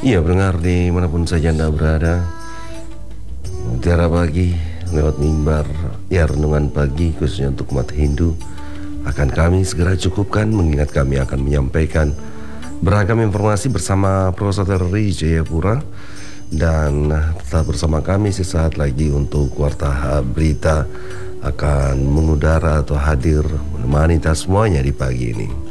Iya, pendengar dimanapun saja Anda berada, Mutiara Pagi lewat mimbar ya renungan pagi khususnya untuk umat Hindu akan kami segera cukupkan, mengingat kami akan menyampaikan beragam informasi bersama Profesor Terry Jayapura. Dan tetap bersama kami sesaat lagi untuk Warta Berita akan mengudara atau hadir menemani kita semuanya di pagi ini.